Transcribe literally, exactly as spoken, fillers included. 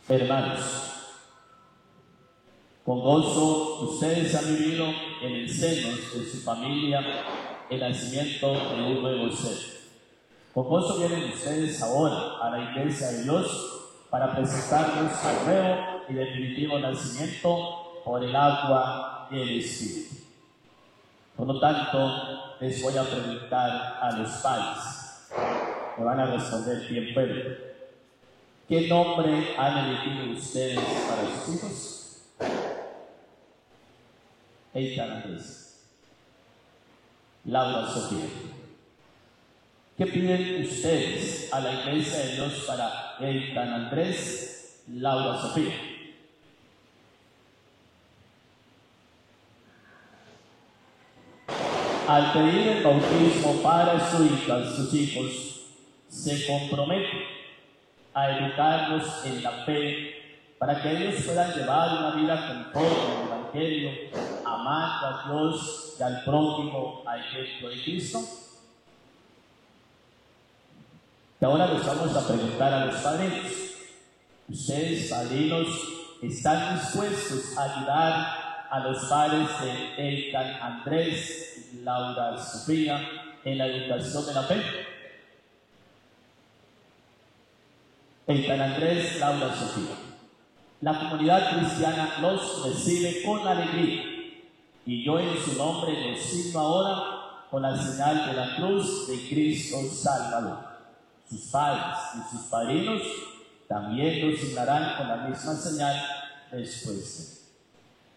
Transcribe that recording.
Hermanos, con gozo ustedes han vivido en el seno de su familia el nacimiento de un nuevo ser. Con gozo vienen ustedes ahora a la iglesia de Dios para presentarnos al nuevo y definitivo nacimiento por el agua y el Espíritu. Por lo tanto, les voy a preguntar a los padres. Me van a responder bien pueblo. ¿Qué nombre han elegido ustedes para sus hijos? Eitan Andrés, Laura Sofía. ¿Qué piden ustedes a la iglesia de Dios para Eitan Andrés, Laura Sofía? Al pedir el bautismo para su hija, sus hijos, se compromete a educarlos en la fe para que ellos puedan llevar una vida conforme al Evangelio, amando a Dios y al prójimo a ejemplo de Cristo. Y ahora les vamos a preguntar a los padrinos. ¿Ustedes, padrinos, están dispuestos a ayudar a los padres de Eitan Andrés y Laura Sofía en la educación de la fe? Eitan Andrés, Laura Sofía. La comunidad cristiana los recibe con alegría y yo en su nombre los signo ahora con la señal de la cruz de Cristo Salvador. Sus padres y sus padrinos también los signarán con la misma señal después de